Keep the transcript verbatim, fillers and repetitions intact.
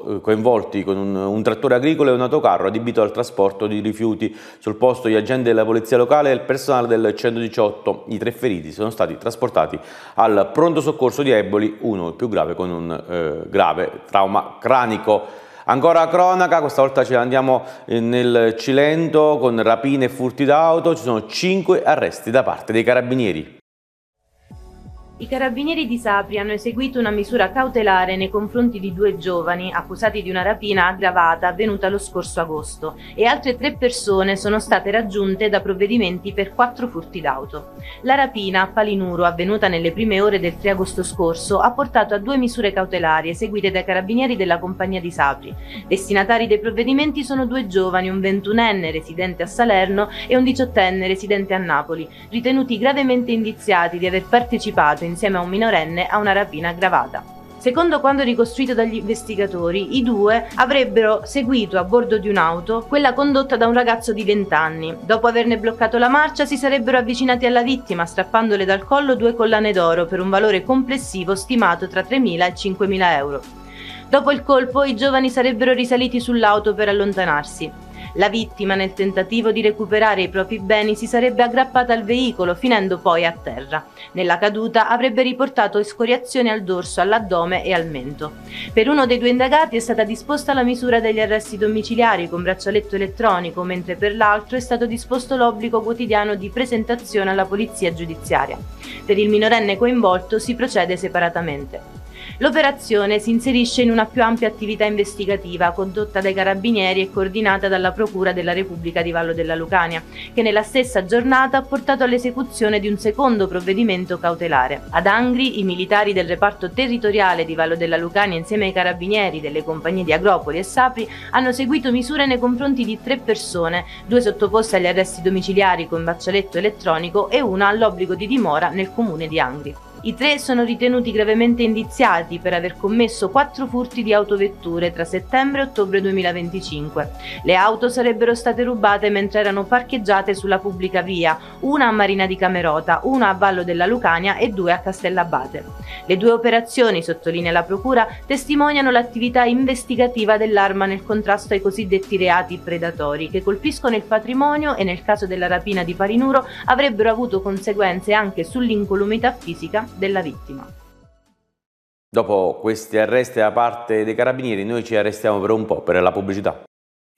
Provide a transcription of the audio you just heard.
stato coinvolti con un, un trattore agricolo e un autocarro adibito al trasporto di rifiuti. Sul posto gli agenti della polizia locale e il personale del centodiciotto. I tre feriti sono stati trasportati al pronto soccorso di Eboli, uno il più grave con un eh, grave trauma cranico. Ancora cronaca, questa volta ce ne andiamo nel Cilento con rapine e furti d'auto. Ci sono cinque arresti da parte dei carabinieri. I carabinieri di Sapri hanno eseguito una misura cautelare nei confronti di due giovani accusati di una rapina aggravata avvenuta lo scorso agosto e altre tre persone sono state raggiunte da provvedimenti per quattro furti d'auto. La rapina a Palinuro, avvenuta nelle prime ore del tre agosto scorso, ha portato a due misure cautelari eseguite dai carabinieri della compagnia di Sapri. Destinatari dei provvedimenti sono due giovani, un ventunenne residente a Salerno e un diciottenne residente a Napoli, ritenuti gravemente indiziati di aver partecipato insieme a un minorenne a una rapina aggravata. Secondo quanto ricostruito dagli investigatori, i due avrebbero seguito a bordo di un'auto quella condotta da un ragazzo di venti anni. Dopo averne bloccato la marcia, si sarebbero avvicinati alla vittima, strappandole dal collo due collane d'oro per un valore complessivo stimato tra tremila e cinquemila euro. Dopo il colpo, i giovani sarebbero risaliti sull'auto per allontanarsi. La vittima, nel tentativo di recuperare i propri beni, si sarebbe aggrappata al veicolo, finendo poi a terra. Nella caduta avrebbe riportato escoriazioni al dorso, all'addome e al mento. Per uno dei due indagati è stata disposta la misura degli arresti domiciliari con braccialetto elettronico, mentre per l'altro è stato disposto l'obbligo quotidiano di presentazione alla polizia giudiziaria. Per il minorenne coinvolto si procede separatamente. L'operazione si inserisce in una più ampia attività investigativa condotta dai carabinieri e coordinata dalla Procura della Repubblica di Vallo della Lucania, che nella stessa giornata ha portato all'esecuzione di un secondo provvedimento cautelare. Ad Angri, i militari del reparto territoriale di Vallo della Lucania insieme ai carabinieri delle compagnie di Agropoli e Sapri hanno eseguito misure nei confronti di tre persone, due sottoposte agli arresti domiciliari con braccialetto elettronico e una all'obbligo di dimora nel comune di Angri. I tre sono ritenuti gravemente indiziati per aver commesso quattro furti di autovetture tra settembre e ottobre duemilaventicinque. Le auto sarebbero state rubate mentre erano parcheggiate sulla pubblica via, una a Marina di Camerota, una a Vallo della Lucania e due a Castellabate. Le due operazioni, sottolinea la Procura, testimoniano l'attività investigativa dell'Arma nel contrasto ai cosiddetti reati predatori, che colpiscono il patrimonio e nel caso della rapina di Palinuro avrebbero avuto conseguenze anche sull'incolumità fisica della vittima. Dopo questi arresti da parte dei carabinieri, noi ci arrestiamo per un po' per la pubblicità.